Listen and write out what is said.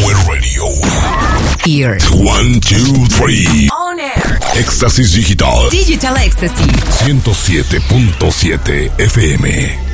Power Radio. Ear. 1, 2, 3. On air. Éxtasis Digital. Digital Ecstasy. 107.7 FM.